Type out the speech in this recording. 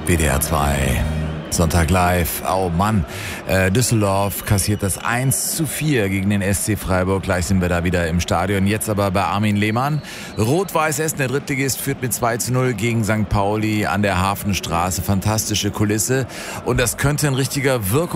WDR 2, Sonntag live. Oh Mann, Düsseldorf kassiert das 1:4 gegen den SC Freiburg. Gleich sind wir da wieder im Stadion. Jetzt aber bei Armin Lehmann. Rot-Weiß Essen, der Drittligist, führt mit 2:0 gegen St. Pauli an der Hafenstraße. Fantastische Kulisse. Und das könnte ein richtiger